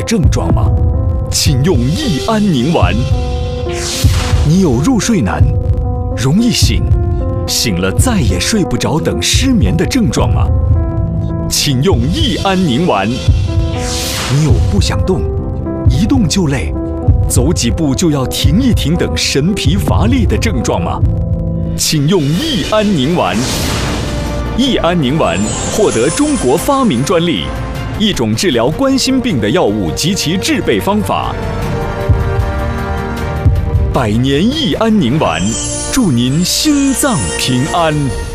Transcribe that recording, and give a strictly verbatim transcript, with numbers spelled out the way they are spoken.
症状吗？请用益安宁丸。你有入睡难、容易醒、醒了再也睡不着等失眠的症状吗？请用益安宁丸。你有不想动、一动就累、走几步就要停一停等神疲乏力的症状吗？请用益安宁丸。益安宁丸获得中国发明专利，一种治疗冠心病的药物及其制备方法。百年益安宁丸，祝您心脏平安。